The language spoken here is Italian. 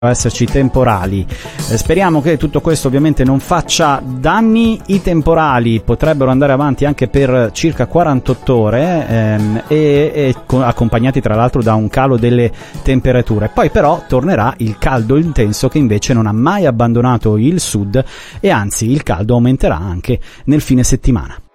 esserci temporali. Speriamo che tutto questo ovviamente non faccia danni. I temporali potrebbero andare avanti anche per circa 48 ore accompagnati tra l'altro da un calo delle temperature. Poi però tornerà il caldo intenso che invece non ha mai abbandonato il sud, e anzi il caldo aumenterà anche nel fine settimana.